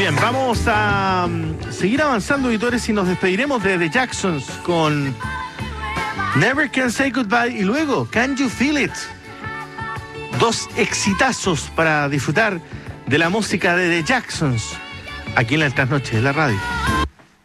Bien, vamos a seguir avanzando, auditores, y nos despediremos de The Jacksons con Never Can Say Goodbye y luego Can You Feel It. Dos exitazos para disfrutar de la música de The Jacksons aquí en la trasnoche de la radio.